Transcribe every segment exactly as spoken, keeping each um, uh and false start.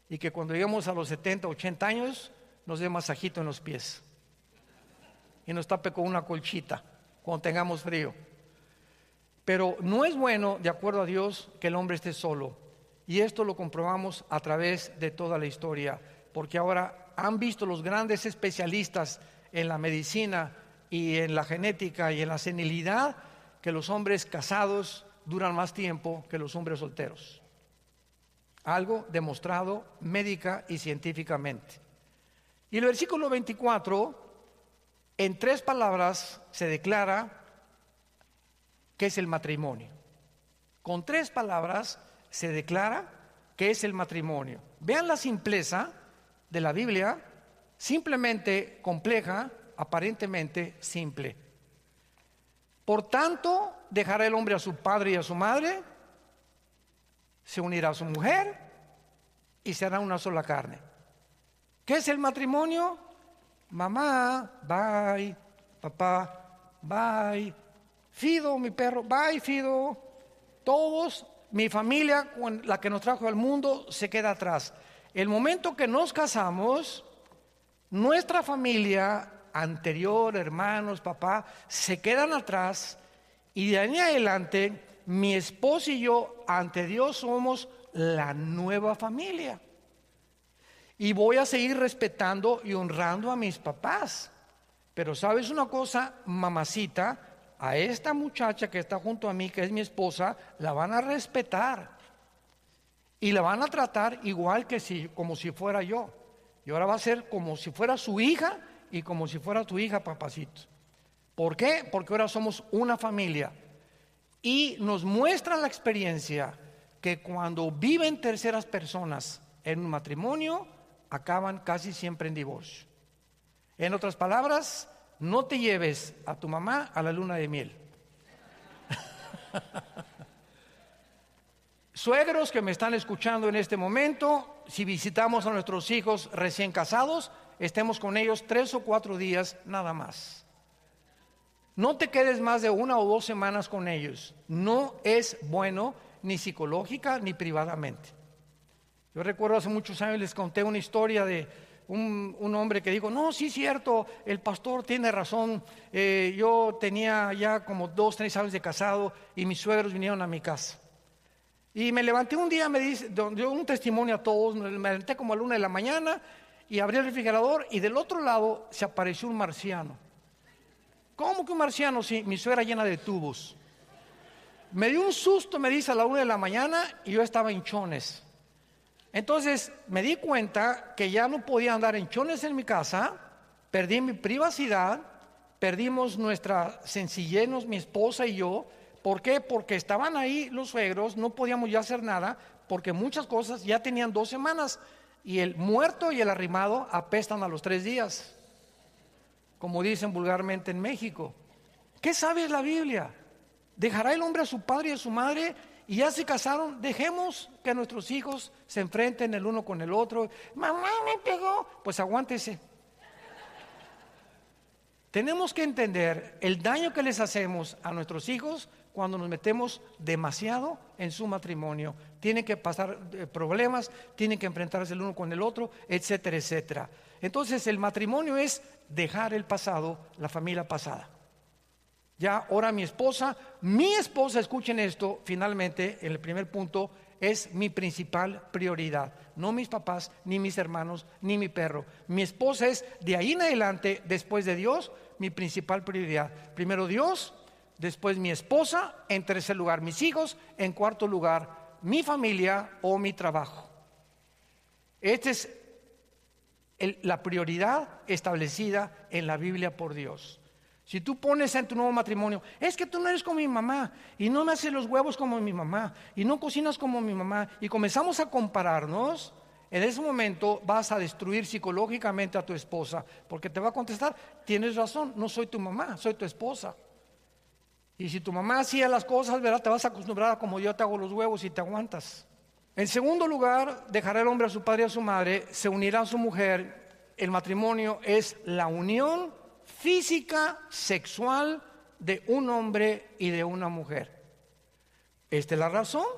y que cuando lleguemos a los setenta, ochenta años nos dé masajito en los pies y nos tape con una colchita cuando tengamos frío. Pero no es bueno, de acuerdo a Dios, que el hombre esté solo, y esto lo comprobamos a través de toda la historia, porque ahora han visto los grandes especialistas en la medicina y en la genética y en la senilidad que los hombres casados duran más tiempo que los hombres solteros. Algo demostrado médica y científicamente. Y el versículo veinticuatro, en tres palabras se declara qué es el matrimonio. Con tres palabras se declara qué es el matrimonio. Vean la simpleza de la Biblia, simplemente compleja, aparentemente simple. Por tanto, dejará el hombre a su padre y a su madre, se unirá a su mujer y será una sola carne. ¿Qué es el matrimonio? Mamá, bye. Papá, bye. Fido, mi perro, bye, Fido. Todos, mi familia, la que nos trajo al mundo, se queda atrás. El momento que nos casamos, nuestra familia anterior, hermanos, papá, se quedan atrás, y de ahí en adelante, mi esposa y yo, ante Dios, somos la nueva familia. Y voy a seguir respetando y honrando a mis papás. Pero ¿sabes una cosa, mamacita? A esta muchacha que está junto a mí, que es mi esposa, la van a respetar. Y la van a tratar igual que si, como si fuera yo. Y ahora va a ser como si fuera su hija y como si fuera tu hija, papacito. ¿Por qué? Porque ahora somos una familia. Y nos muestra la experiencia que cuando viven terceras personas en un matrimonio, acaban casi siempre en divorcio. En otras palabras, no te lleves a tu mamá a la luna de miel. Suegros que me están escuchando en este momento, si visitamos a nuestros hijos recién casados, estemos con ellos tres o cuatro días nada más. No te quedes más de una o dos semanas con ellos. No es bueno ni psicológica ni privadamente. Yo recuerdo hace muchos años les conté una historia de un, un hombre que dijo, no, sí es cierto, el pastor tiene razón, eh, yo tenía ya como dos, tres años de casado y mis suegros vinieron a mi casa. Y me levanté un día, me dice, dio un testimonio a todos, me levanté como a la una de la mañana y abrí el refrigerador y del otro lado se apareció un marciano. ¿Cómo que un marciano? Sí, mi suegra llena de tubos. Me dio un susto, me dice, a la una de la mañana y yo estaba en chones. Entonces me di cuenta que ya no podía andar en chones en mi casa, perdí mi privacidad, perdimos nuestra sencillez, mi esposa y yo. ¿Por qué? Porque estaban ahí los suegros, no podíamos ya hacer nada, porque muchas cosas ya tenían dos semanas y el muerto y el arrimado apestan a los tres días, como dicen vulgarmente en México. ¿Qué sabe la Biblia? ¿Dejará el hombre a su padre y a su madre? Y ya se casaron. Dejemos que nuestros hijos se enfrenten el uno con el otro. Mamá me pegó. Pues aguántese. Tenemos que entender el daño que les hacemos a nuestros hijos cuando nos metemos demasiado en su matrimonio. Tienen que pasar problemas, tienen que enfrentarse el uno con el otro, etcétera, etcétera. Entonces el matrimonio es dejar el pasado, la familia pasada. Ya ahora mi esposa, mi esposa, escuchen esto, finalmente, en el primer punto, es mi principal prioridad. No mis papás, ni mis hermanos, ni mi perro. Mi esposa es, de ahí en adelante, después de Dios, mi principal prioridad. Primero Dios, después mi esposa, en tercer lugar mis hijos, en cuarto lugar mi familia o mi trabajo. Esta es el, la prioridad establecida en la Biblia por Dios. Si tú pones en tu nuevo matrimonio, es que tú no eres como mi mamá, y no me haces los huevos como mi mamá, y no cocinas como mi mamá, y comenzamos a compararnos, en ese momento vas a destruir psicológicamente a tu esposa, porque te va a contestar, tienes razón, no soy tu mamá, soy tu esposa. Y si tu mamá hacía las cosas, ¿verdad? Te vas a acostumbrar a como yo te hago los huevos y te aguantas. En segundo lugar, dejará el hombre a su padre y a su madre, se unirá a su mujer. El matrimonio es la unión física, sexual de un hombre y de una mujer. Esta es la razón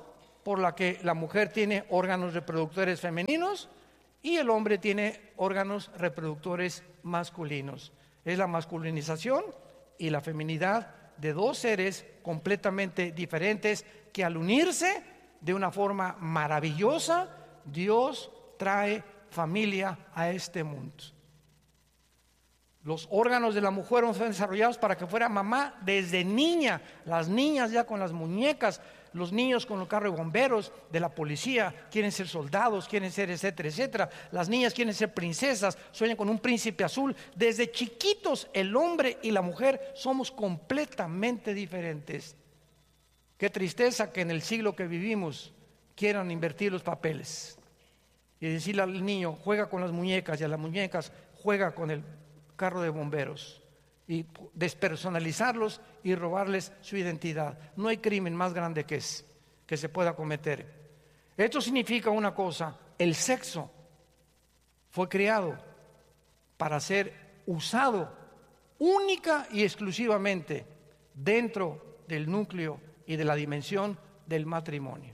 por la que la mujer tiene órganos reproductores femeninos y el hombre tiene órganos reproductores masculinos. Es la masculinización y la feminidad de dos seres completamente diferentes que al unirse de una forma maravillosa, Dios trae familia a este mundo. Los órganos de la mujer fueron desarrollados para que fuera mamá desde niña. Las niñas ya con las muñecas, los niños con el carro de bomberos, de la policía, quieren ser soldados, quieren ser etcétera, etcétera. Las niñas quieren ser princesas, sueñan con un príncipe azul. Desde chiquitos el hombre y la mujer somos completamente diferentes. Qué tristeza que en el siglo que vivimos quieran invertir los papeles y decirle al niño, juega con las muñecas, y a las muñecas, juega con el carro de bomberos, y despersonalizarlos y robarles su identidad. No hay crimen más grande que ese que se pueda cometer. Esto significa una cosa: el sexo fue creado para ser usado única y exclusivamente dentro del núcleo y de la dimensión del matrimonio.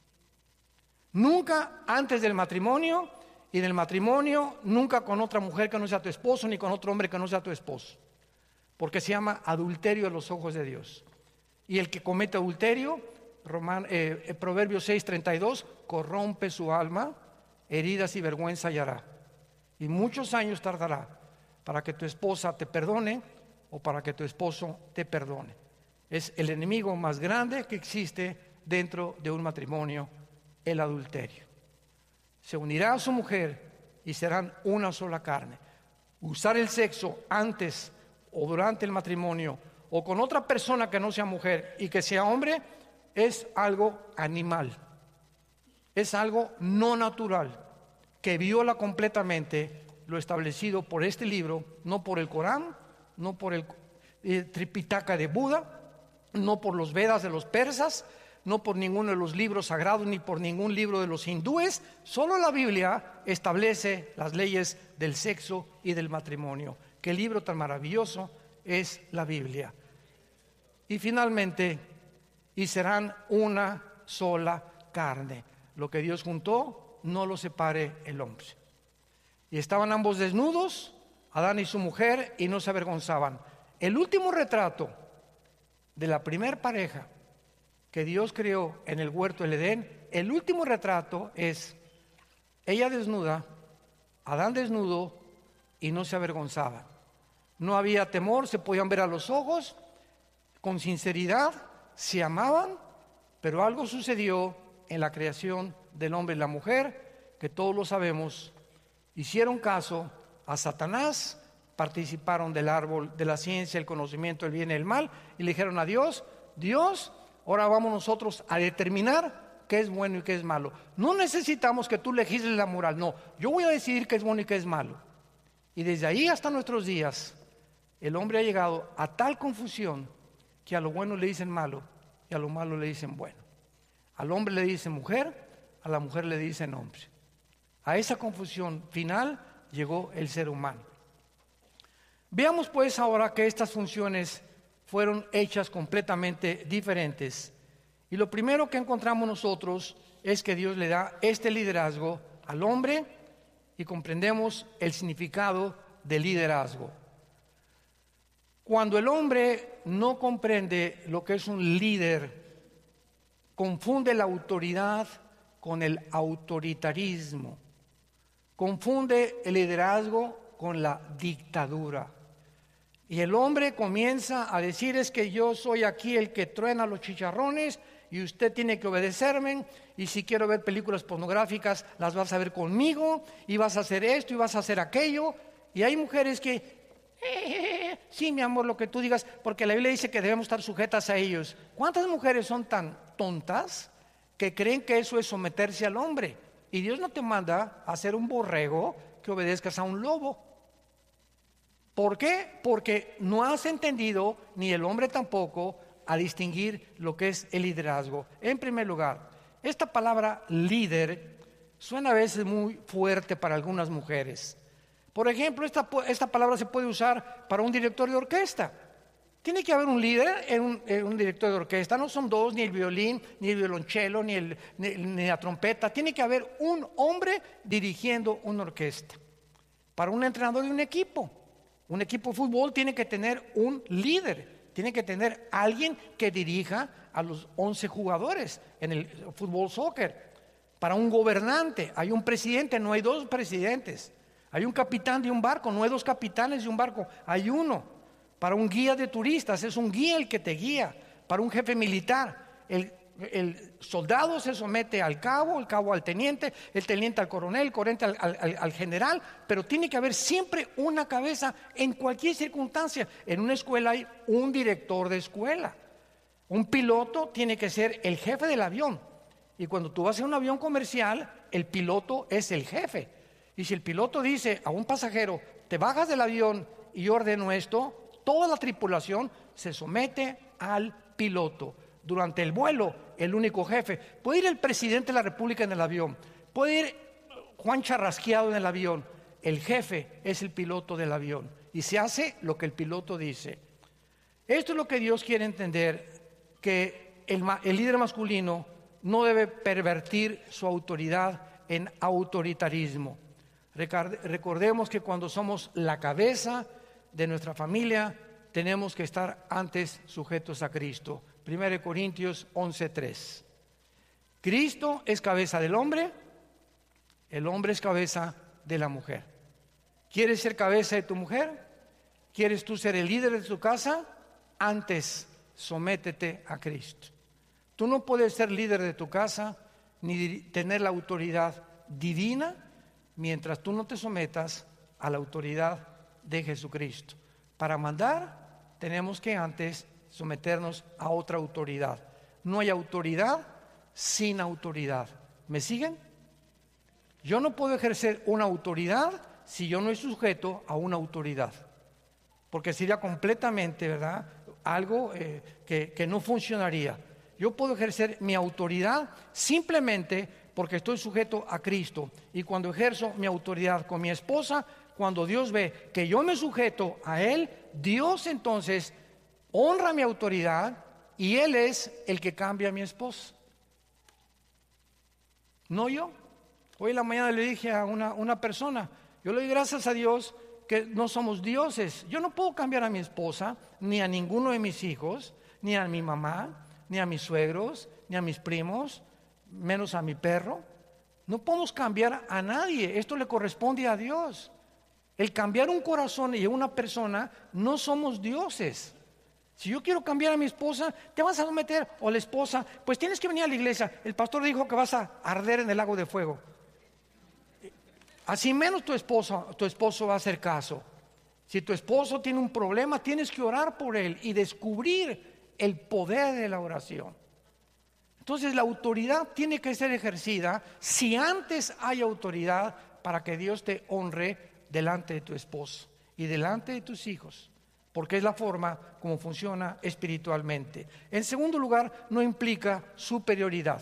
Nunca antes del matrimonio, y del matrimonio nunca con otra mujer que no sea tu esposo, ni con otro hombre que no sea tu esposo, porque se llama adulterio a los ojos de Dios. Y el que comete adulterio, Roman, eh, Proverbios seis treinta y dos, corrompe su alma, heridas y vergüenza hallará, y muchos años tardará para que tu esposa te perdone o para que tu esposo te perdone. Es el enemigo más grande que existe dentro de un matrimonio, el adulterio. Se unirá a su mujer y serán una sola carne. Usar el sexo antes o durante el matrimonio o con otra persona que no sea mujer y que sea hombre es algo animal, es algo no natural, que viola completamente lo establecido por este libro, no por el Corán, no por el eh, Tripitaka de Buda, no por los Vedas de los persas, no por ninguno de los libros sagrados, ni por ningún libro de los hindúes. Solo la Biblia establece las leyes del sexo y del matrimonio. Qué libro tan maravilloso es la Biblia. Y finalmente, y serán una sola carne. Lo que Dios juntó, no lo separe el hombre. Y estaban ambos desnudos, Adán y su mujer, y no se avergonzaban. El último retrato de la primer pareja que Dios creó en el huerto del Edén, el último retrato es ella desnuda, Adán desnudo, y no se avergonzaba. No había temor, se podían ver a los ojos, con sinceridad, se amaban, pero algo sucedió en la creación del hombre y la mujer, que todos lo sabemos. Hicieron caso a Satanás, participaron del árbol de la ciencia, el conocimiento del bien y el mal, y le dijeron a Dios, Dios, ahora vamos nosotros a determinar qué es bueno y qué es malo. No necesitamos que tú legisles la moral, no, yo voy a decidir qué es bueno y qué es malo. Y desde ahí hasta nuestros días, el hombre ha llegado a tal confusión que a lo bueno le dicen malo y a lo malo le dicen bueno. Al hombre le dicen mujer, a la mujer le dicen hombre. A esa confusión final llegó el ser humano. Veamos pues ahora que estas funciones fueron hechas completamente diferentes. Y lo primero que encontramos nosotros es que Dios le da este liderazgo al hombre y comprendemos el significado del liderazgo. Cuando el hombre no comprende lo que es un líder, confunde la autoridad con el autoritarismo, confunde el liderazgo con la dictadura. Y el hombre comienza a decir, es que yo soy aquí el que truena los chicharrones y usted tiene que obedecerme, y si quiero ver películas pornográficas las vas a ver conmigo, y vas a hacer esto y vas a hacer aquello. Y hay mujeres que, eh, sí mi amor, lo que tú digas, porque la Biblia dice que debemos estar sujetas a ellos. ¿Cuántas mujeres son tan tontas que creen que eso es someterse al hombre? Y Dios no te manda a ser un borrego que obedezcas a un lobo. ¿Por qué? Porque no has entendido, ni el hombre tampoco, a distinguir lo que es el liderazgo. En primer lugar, esta palabra líder suena a veces muy fuerte para algunas mujeres. Por ejemplo, esta, esta palabra se puede usar para un director de orquesta. Tiene que haber un líder, en un, en un director de orquesta. No son dos, ni el violín, ni el violonchelo, ni, el, ni, ni la trompeta. Tiene que haber un hombre dirigiendo una orquesta. Para un entrenador de un equipo, un equipo de fútbol tiene que tener un líder. Tiene que tener alguien que dirija a los once jugadores en el fútbol soccer. Para un gobernante hay un presidente, no hay dos presidentes. Hay un capitán de un barco, no hay dos capitanes de un barco, hay uno. Para un guía de turistas es un guía el que te guía. Para un jefe militar, el, el soldado se somete al cabo, el cabo al teniente, el teniente al coronel, el coronel al, al, al general. Pero tiene que haber siempre una cabeza en cualquier circunstancia. En una escuela hay un director de escuela. Un piloto tiene que ser el jefe del avión. Y cuando tú vas en un avión comercial, el piloto es el jefe. Y si el piloto dice a un pasajero, te bajas del avión y yo ordeno esto, toda la tripulación se somete al piloto. Durante el vuelo, el único jefe. Puede ir el presidente de la República en el avión, puede ir Juan Charrasqueado en el avión. El jefe es el piloto del avión y se hace lo que el piloto dice. Esto es lo que Dios quiere entender, que el, el líder masculino no debe pervertir su autoridad en autoritarismo. Recordemos que cuando somos la cabeza de nuestra familia, tenemos que estar antes sujetos a Cristo. Primera de Corintios once tres. Cristo es cabeza del hombre, el hombre es cabeza de la mujer. ¿Quieres ser cabeza de tu mujer? ¿Quieres tú ser el líder de tu casa? Antes sométete a Cristo. Tú no puedes ser líder de tu casa ni tener la autoridad divina mientras tú no te sometas a la autoridad de Jesucristo. Para mandar tenemos que antes someternos a otra autoridad. No hay autoridad sin autoridad. ¿Me siguen? Yo no puedo ejercer una autoridad si yo no estoy sujeto a una autoridad, porque sería completamente, ¿verdad?, algo eh, que, que no funcionaría. Yo puedo ejercer mi autoridad simplemente porque estoy sujeto a Cristo. Y cuando ejerzo mi autoridad con mi esposa, cuando Dios ve que yo me sujeto a Él, Dios entonces honra mi autoridad y Él es el que cambia a mi esposa, no yo. Hoy en la mañana le dije a una, una persona, yo le doy gracias a Dios que no somos dioses. Yo no puedo cambiar a mi esposa, ni a ninguno de mis hijos, ni a mi mamá, ni a mis suegros, ni a mis primos, menos a mi perro. No podemos cambiar a nadie, esto le corresponde a Dios. El cambiar un corazón y una persona, no somos dioses. Si yo quiero cambiar a mi esposa, te vas a someter, o a la esposa, pues tienes que venir a la iglesia. El pastor dijo que vas a arder en el lago de fuego. Así menos tu esposo, tu esposo va a hacer caso. Si tu esposo tiene un problema, tienes que orar por él y descubrir el poder de la oración. Entonces la autoridad tiene que ser ejercida si antes hay autoridad para que Dios te honre delante de tu esposo y delante de tus hijos, porque es la forma como funciona espiritualmente. En segundo lugar, no implica superioridad.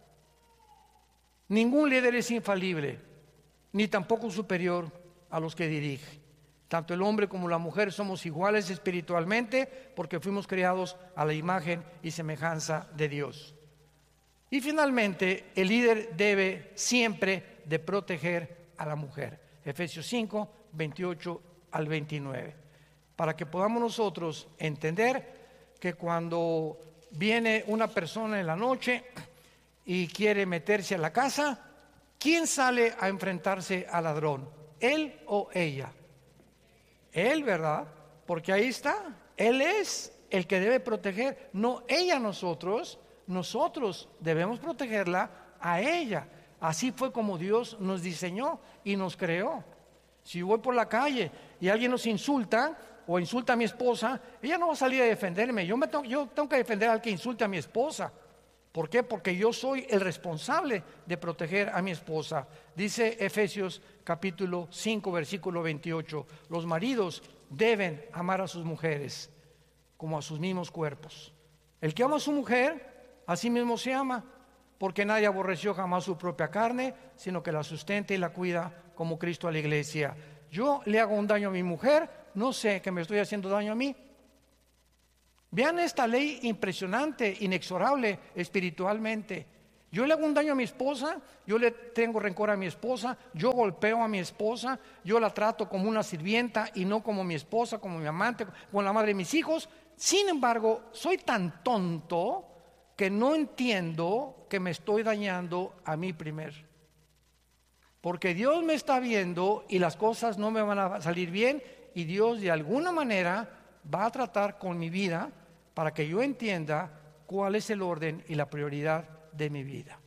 Ningún líder es infalible, ni tampoco superior a los que dirige. Tanto el hombre como la mujer somos iguales espiritualmente porque fuimos creados a la imagen y semejanza de Dios. Y finalmente, el líder debe siempre de proteger a la mujer. Efesios cinco, veintiocho al veintinueve. Para que podamos nosotros entender que cuando viene una persona en la noche y quiere meterse a la casa, ¿quién sale a enfrentarse al ladrón? ¿Él o ella? Él, ¿verdad? Porque ahí está. Él es el que debe proteger, no ella a nosotros. Nosotros debemos protegerla a ella. Así fue como Dios nos diseñó y nos creó. Si voy por la calle y alguien nos insulta o insulta a mi esposa, ella no va a salir a defenderme. Yo, me tengo, yo tengo que defender al que insulte a mi esposa. ¿Por qué? Porque yo soy el responsable de proteger a mi esposa. Dice Efesios capítulo cinco, versículo veintiocho. Los maridos deben amar a sus mujeres como a sus mismos cuerpos. El que ama a su mujer, a sí mismo se ama, porque nadie aborreció jamás su propia carne, sino que la sustenta y la cuida como Cristo a la iglesia. Yo le hago un daño a mi mujer, no sé que me estoy haciendo daño a mí. Vean esta ley impresionante, inexorable espiritualmente. Yo le hago un daño a mi esposa, yo le tengo rencor a mi esposa, yo golpeo a mi esposa, yo la trato como una sirvienta y no como mi esposa, como mi amante, como la madre de mis hijos. Sin embargo, soy tan tonto que no entiendo que me estoy dañando a mí primero. Porque Dios me está viendo y las cosas no me van a salir bien, y Dios de alguna manera va a tratar con mi vida para que yo entienda cuál es el orden y la prioridad de mi vida.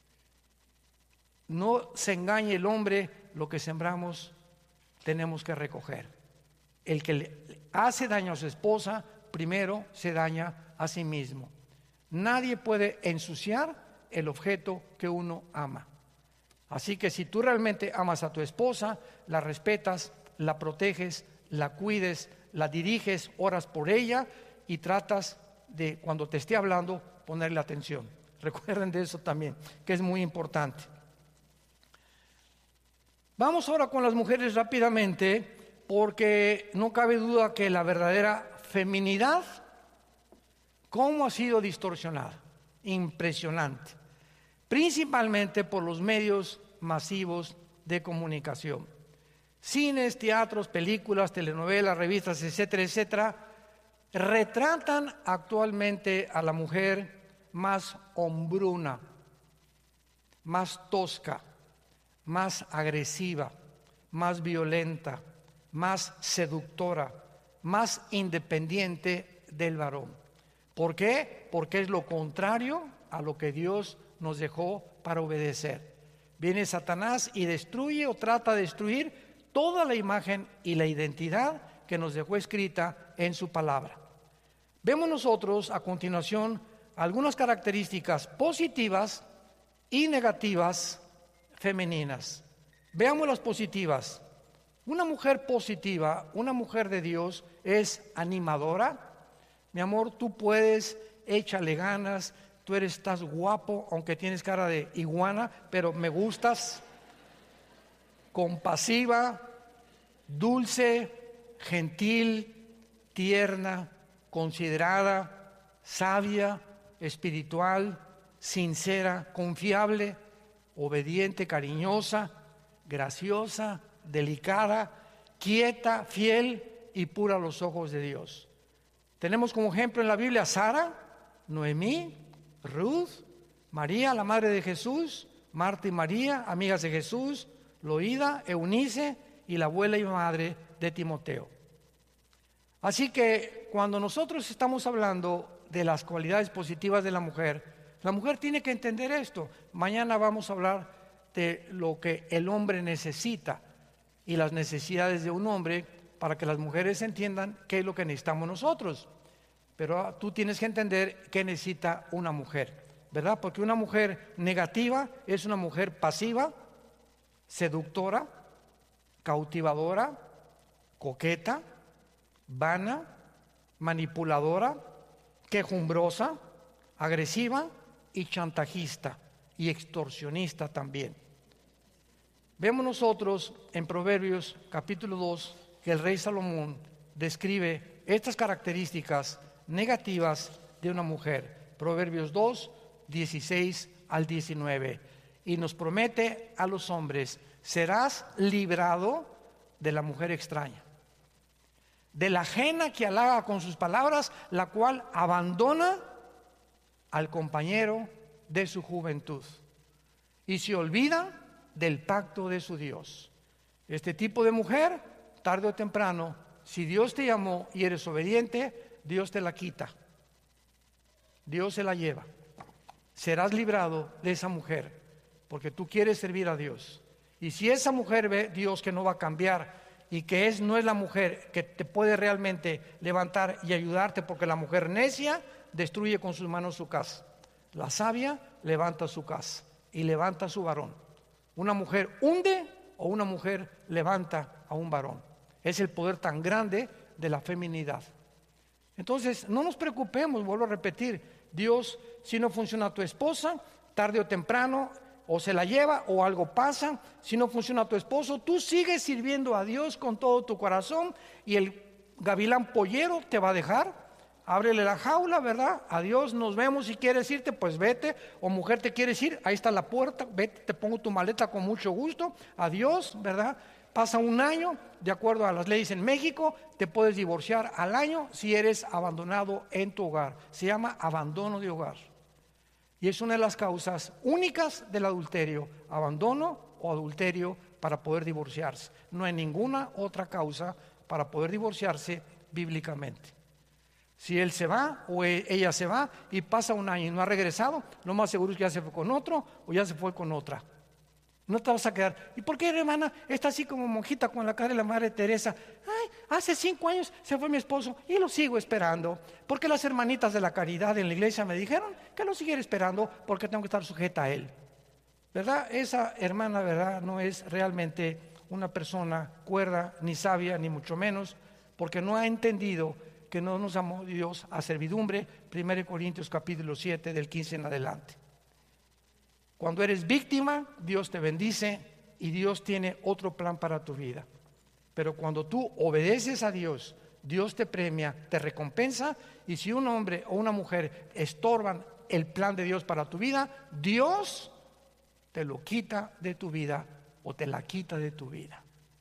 No se engañe el hombre, lo que sembramos tenemos que recoger. El que le hace daño a su esposa, primero se daña a sí mismo. Nadie puede ensuciar el objeto que uno ama. Así que si tú realmente amas a tu esposa, la respetas, la proteges, la cuides, la diriges, oras por ella y tratas de, cuando te esté hablando, ponerle atención. Recuerden de eso también, que es muy importante. Vamos ahora con las mujeres rápidamente, porque no cabe duda que la verdadera feminidad, cómo ha sido distorsionada, impresionante, principalmente por los medios masivos de comunicación. Cines, teatros, películas, telenovelas, revistas, etcétera, etcétera, retratan actualmente a la mujer más hombruna, más tosca, más agresiva, más violenta, más seductora, más independiente del varón. ¿Por qué? Porque es lo contrario a lo que Dios nos dejó para obedecer. Viene Satanás y destruye o trata de destruir toda la imagen y la identidad que nos dejó escrita en su palabra. Vemos nosotros a continuación algunas características positivas y negativas femeninas. Veamos las positivas. Una mujer positiva, una mujer de Dios, es animadora. Mi amor, tú puedes, échale ganas, tú eres, estás guapo, aunque tienes cara de iguana, pero me gustas. Compasiva, dulce, gentil, tierna, considerada, sabia, espiritual, sincera, confiable, obediente, cariñosa, graciosa, delicada, quieta, fiel y pura a los ojos de Dios. Tenemos como ejemplo en la Biblia a Sara, Noemí, Ruth, María, la madre de Jesús, Marta y María, amigas de Jesús, Loída, Eunice y la abuela y madre de Timoteo. Así que cuando nosotros estamos hablando de las cualidades positivas de la mujer, la mujer tiene que entender esto. Mañana vamos a hablar de lo que el hombre necesita y las necesidades de un hombre para que las mujeres entiendan qué es lo que necesitamos nosotros. Pero tú tienes que entender qué necesita una mujer, ¿verdad? Porque una mujer negativa es una mujer pasiva, seductora, cautivadora, coqueta, vana, manipuladora, quejumbrosa, agresiva y chantajista y extorsionista también. Vemos nosotros en Proverbios capítulo dos que el rey Salomón describe estas características negativas de una mujer. Proverbios dos, dieciséis al diecinueve. Y nos promete a los hombres: serás librado de la mujer extraña, de la ajena que halaga con sus palabras, la cual abandona al compañero de su juventud y se olvida del pacto de su Dios. Este tipo de mujer, tarde o temprano, si Dios te llamó y eres obediente, Dios te la quita, Dios se la lleva. Serás librado de esa mujer porque tú quieres servir a Dios. Y si esa mujer ve Dios que no va a cambiar y que es, no es la mujer que te puede realmente levantar y ayudarte, porque la mujer necia destruye con sus manos su casa, la sabia levanta su casa y levanta a su varón. Una mujer hunde o una mujer levanta a un varón. Es el poder tan grande de la feminidad. Entonces no nos preocupemos, vuelvo a repetir, Dios, si no funciona tu esposa, tarde o temprano o se la lleva o algo pasa. Si no funciona tu esposo, tú sigues sirviendo a Dios con todo tu corazón y el gavilán pollero te va a dejar, ábrele la jaula, ¿verdad? Adiós, nos vemos. Si quieres irte, pues vete. O mujer, te quieres ir, ahí está la puerta, vete, te pongo tu maleta con mucho gusto. Adiós, ¿verdad? Pasa un año, de acuerdo a las leyes en México, te puedes divorciar al año si eres abandonado en tu hogar. Se llama abandono de hogar. Y es una de las causas únicas del adulterio, abandono o adulterio para poder divorciarse. No hay ninguna otra causa para poder divorciarse bíblicamente. Si él se va o ella se va y pasa un año y no ha regresado, lo más seguro es que ya se fue con otro o ya se fue con otra. No te vas a quedar. ¿Y por qué, hermana, está así como monjita con la cara de la Madre Teresa? Ay, hace cinco años se fue mi esposo y lo sigo esperando. Porque las hermanitas de la caridad en la iglesia me dijeron que lo siguiera esperando porque tengo que estar sujeta a él. ¿Verdad? Esa hermana, ¿verdad? No es realmente una persona cuerda, ni sabia, ni mucho menos, porque no ha entendido que no nos llamó Dios a servidumbre. Primera Corintios capítulo siete, del quince en adelante. Cuando eres víctima, Dios te bendice y Dios tiene otro plan para tu vida. Pero cuando tú obedeces a Dios, Dios te premia, te recompensa. Y si un hombre o una mujer estorban el plan de Dios para tu vida, Dios te lo quita de tu vida o te la quita de tu vida.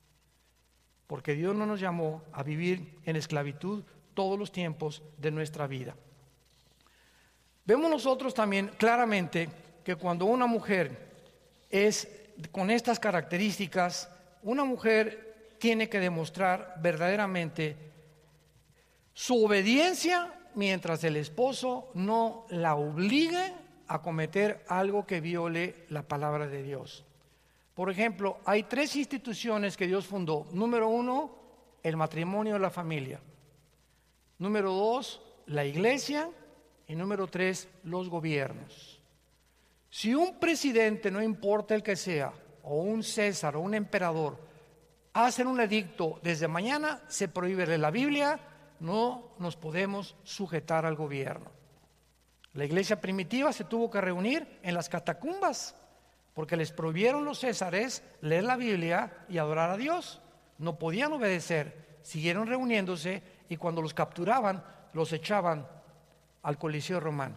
Porque Dios no nos llamó a vivir en esclavitud todos los tiempos de nuestra vida. Vemos nosotros también claramente que cuando una mujer es con estas características, una mujer tiene que demostrar verdaderamente su obediencia mientras el esposo no la obligue a cometer algo que viole la palabra de Dios. Por ejemplo, hay tres instituciones que Dios fundó. Número uno, el matrimonio y la familia. Número dos, la iglesia. Y número tres, los gobiernos. Si un presidente, no importa el que sea, o un César o un emperador, hacen un edicto desde mañana, se prohíbe de la Biblia, no nos podemos sujetar al gobierno. La iglesia primitiva se tuvo que reunir en las catacumbas, porque les prohibieron los césares leer la Biblia y adorar a Dios. No podían obedecer, siguieron reuniéndose y cuando los capturaban, los echaban al Coliseo Romano.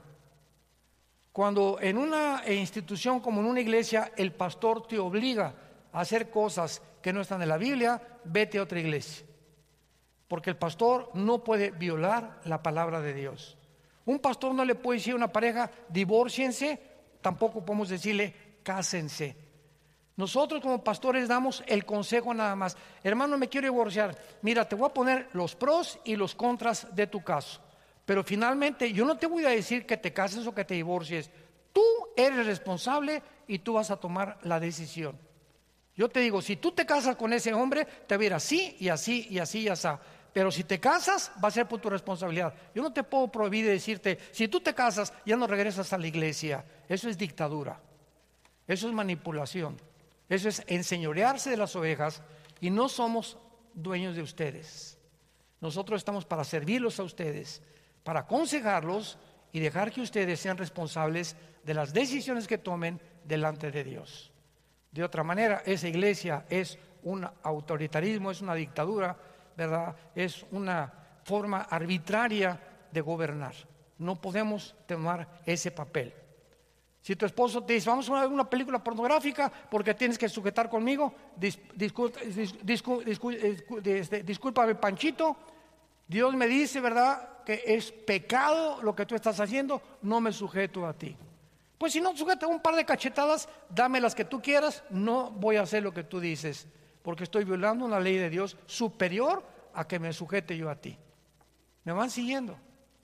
Cuando en una institución como en una iglesia el pastor te obliga a hacer cosas que no están en la Biblia, vete a otra iglesia. Porque el pastor no puede violar la palabra de Dios. Un pastor no le puede decir a una pareja, divórciense, tampoco podemos decirle, cásense. Nosotros como pastores damos el consejo nada más. Hermano, me quiero divorciar. Mira, te voy a poner los pros y los contras de tu caso. Pero finalmente yo no te voy a decir que te cases o que te divorcies. Tú eres responsable y tú vas a tomar la decisión. Yo te digo, si tú te casas con ese hombre, te va a ir así y así y así y así. Pero si te casas, va a ser por tu responsabilidad. Yo no te puedo prohibir de decirte, si tú te casas, ya no regresas a la iglesia. Eso es dictadura. Eso es manipulación. Eso es enseñorearse de las ovejas y no somos dueños de ustedes. Nosotros estamos para servirlos a ustedes, para aconsejarlos y dejar que ustedes sean responsables de las decisiones que tomen delante de Dios. De otra manera, esa iglesia es un autoritarismo, es una dictadura, ¿verdad? Es una forma arbitraria de gobernar. No podemos tomar ese papel. Si tu esposo te dice, vamos a ver una película pornográfica porque tienes que sujetar conmigo, dis, discul, dis, discul, discul, discul, dis, discúlpame, Panchito, Dios me dice, ¿verdad?, que es pecado lo que tú estás haciendo, no me sujeto a ti. Pues si no sujetas un par de cachetadas, dame las que tú quieras, no voy a hacer lo que tú dices, porque estoy violando una ley de Dios superior a que me sujete yo a ti. ¿Me van siguiendo?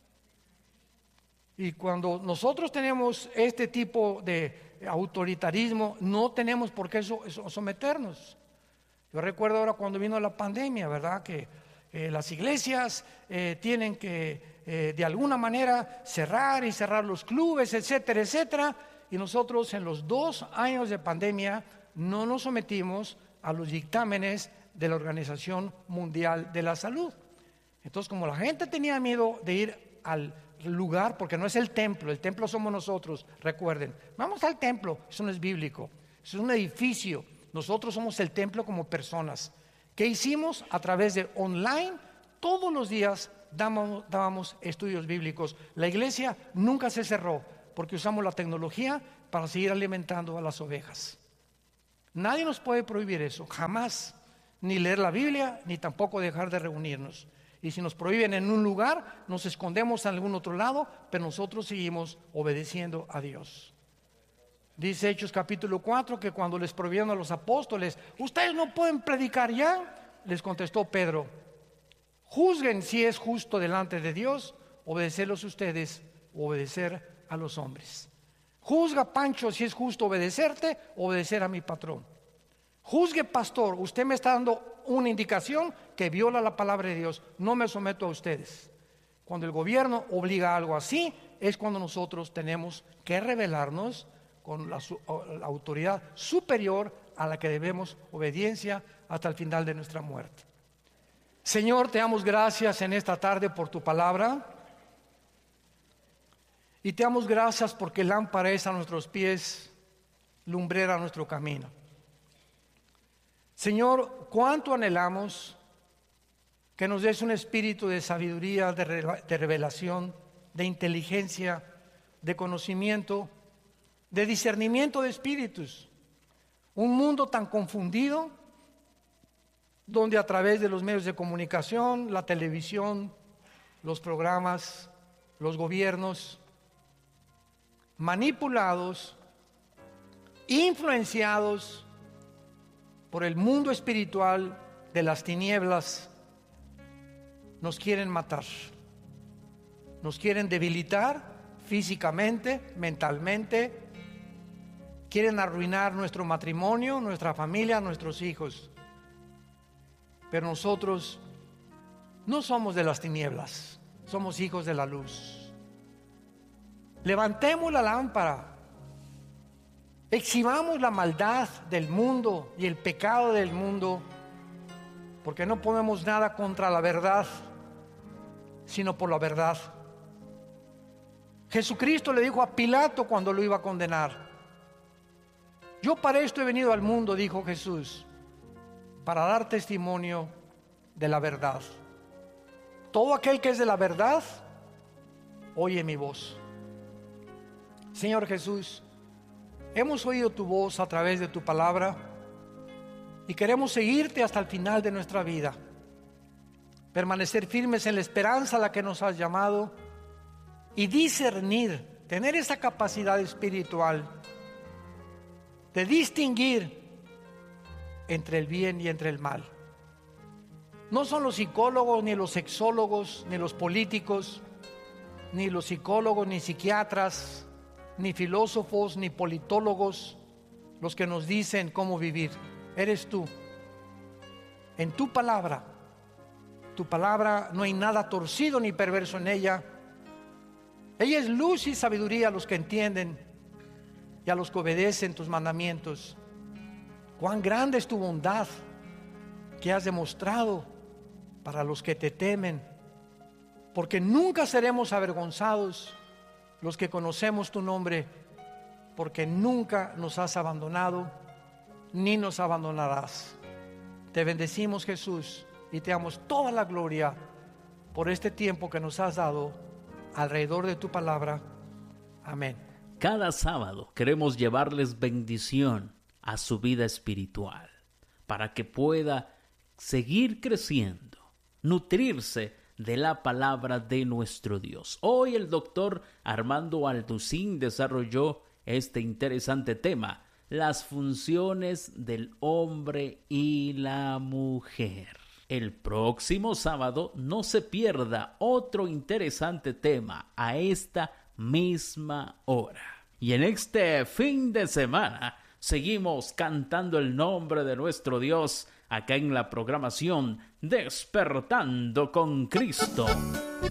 Y cuando nosotros tenemos este tipo de autoritarismo, no tenemos por qué someternos. Yo recuerdo ahora cuando vino la pandemia, ¿verdad?, que eh, las iglesias eh, tienen que eh, de alguna manera cerrar y cerrar los clubes, etcétera, etcétera. Y nosotros en los dos años de pandemia no nos sometimos a los dictámenes de la Organización Mundial de la Salud. Entonces, como la gente tenía miedo de ir al lugar, porque no es el templo, el templo somos nosotros, recuerden, vamos al templo, eso no es bíblico, eso es un edificio, nosotros somos el templo como personas. ¿Qué hicimos? A través de online, todos los días dábamos, dábamos estudios bíblicos. La iglesia nunca se cerró porque usamos la tecnología para seguir alimentando a las ovejas. Nadie nos puede prohibir eso, jamás. Ni leer la Biblia, ni tampoco dejar de reunirnos. Y si nos prohíben en un lugar, nos escondemos en algún otro lado, pero nosotros seguimos obedeciendo a Dios. Dice Hechos capítulo cuatro que cuando les prohibieron a los apóstoles, ustedes no pueden predicar ya, les contestó Pedro, juzguen si es justo delante de Dios obedecerlos ustedes o obedecer a los hombres. Juzga, Pancho, si es justo obedecerte o obedecer a mi patrón. Juzgue, pastor, usted me está dando una indicación que viola la palabra de Dios, no me someto a ustedes. Cuando el gobierno obliga a algo así, es cuando nosotros tenemos que rebelarnos con la, la autoridad superior a la que debemos obediencia hasta el final de nuestra muerte. Señor, te damos gracias en esta tarde por tu palabra y te damos gracias porque lámpara es a nuestros pies, lumbrera a nuestro camino. Señor, cuánto anhelamos que nos des un espíritu de sabiduría, de, re, de revelación, de inteligencia, de conocimiento, de discernimiento de espíritus. Un mundo tan confundido, donde a través de los medios de comunicación, la televisión, los programas, los gobiernos, manipulados, influenciados por el mundo espiritual de las tinieblas, nos quieren matar, nos quieren debilitar físicamente, mentalmente, quieren arruinar nuestro matrimonio, nuestra familia, nuestros hijos. Pero nosotros no somos de las tinieblas, somos hijos de la luz. Levantemos la lámpara, exhibamos la maldad del mundo y el pecado del mundo, porque no ponemos nada contra la verdad, sino por la verdad. Jesucristo le dijo a Pilato cuando lo iba a condenar: yo para esto he venido al mundo, dijo Jesús, para dar testimonio de la verdad. Todo aquel que es de la verdad, oye mi voz. Señor Jesús, hemos oído tu voz a través de tu palabra y queremos seguirte hasta el final de nuestra vida. Permanecer firmes en la esperanza a la que nos has llamado y discernir, tener esa capacidad espiritual de distinguir entre el bien y entre el mal. No son los psicólogos, ni los sexólogos, ni los políticos, ni los psicólogos, ni psiquiatras, ni filósofos, ni politólogos los que nos dicen cómo vivir. Eres tú. En tu palabra, tu palabra no hay nada torcido ni perverso en ella. Ella es luz y sabiduría a los que entienden y a los que obedecen tus mandamientos. Cuán grande es tu bondad que has demostrado para los que te temen, porque nunca seremos avergonzados los que conocemos tu nombre, porque nunca nos has abandonado ni nos abandonarás. Te bendecimos, Jesús, y te damos toda la gloria por este tiempo que nos has dado alrededor de tu palabra. Amén. Cada sábado queremos llevarles bendición a su vida espiritual, para que pueda seguir creciendo, nutrirse de la palabra de nuestro Dios. Hoy el doctor Armando Alducín desarrolló este interesante tema: las funciones del hombre y la mujer. El próximo sábado no se pierda otro interesante tema a esta misma hora. Y en este fin de semana seguimos cantando el nombre de nuestro Dios acá en la programación Despertando con Cristo.